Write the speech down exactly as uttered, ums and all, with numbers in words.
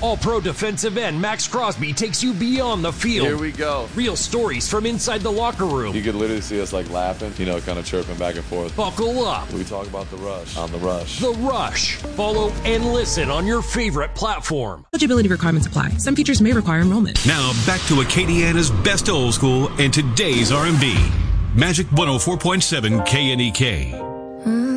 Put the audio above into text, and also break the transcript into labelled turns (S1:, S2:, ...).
S1: All-Pro defensive end Max Crosby takes you beyond the field.
S2: Here we go.
S1: Real stories from inside the locker room.
S2: You could literally see us like laughing, you know, kind of chirping back and forth.
S1: Buckle up.
S2: We talk about the rush on The Rush.
S1: The Rush. Follow and listen on your favorite platform.
S3: Eligibility requirements apply. Some features may require enrollment.
S4: Now back to Acadiana's best old school and today's R and B. Magic one oh four point seven K N E K.